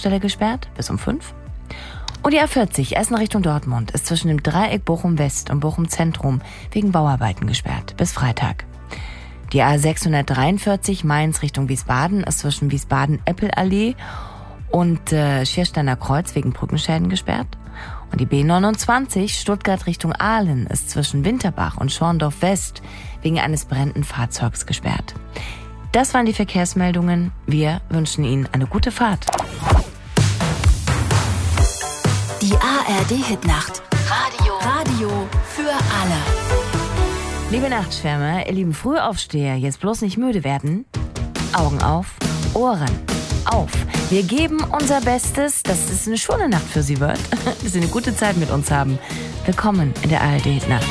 Baustelle gesperrt bis um 5. Und die A40 Essen Richtung Dortmund ist zwischen dem Dreieck Bochum West und Bochum Zentrum wegen Bauarbeiten gesperrt bis Freitag. Die A643 Mainz Richtung Wiesbaden ist zwischen Wiesbaden-Eppelallee und Schiersteiner Kreuz wegen Brückenschäden gesperrt. Und die B29 Stuttgart Richtung Aalen ist zwischen Winterbach und Schorndorf West wegen eines brennenden Fahrzeugs gesperrt. Das waren die Verkehrsmeldungen. Wir wünschen Ihnen eine gute Fahrt. Die ARD-Hitnacht. Radio für alle. Liebe Nachtschwärmer, ihr lieben Frühaufsteher, jetzt bloß nicht müde werden. Augen auf, Ohren auf. Wir geben unser Bestes, dass es eine schöne Nacht für Sie wird, dass Sie eine gute Zeit mit uns haben. Willkommen in der ARD-Hitnacht.